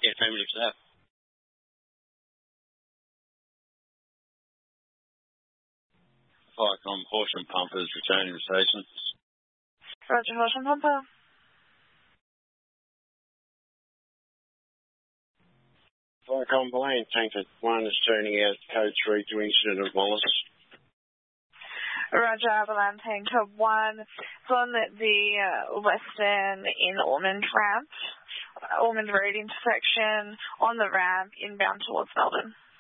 Yeah, affirmative to that. Viacom Horsham Pumpers returning to station. Roger, Horsham Pumper. Viacom Blaine, Tanker 1 is turning out code 3 to incident of Wallace. Roger, Avalon Tanker 1. It's on the Western in Ormond ramp, Ormond Road intersection, on the ramp, inbound towards Melbourne.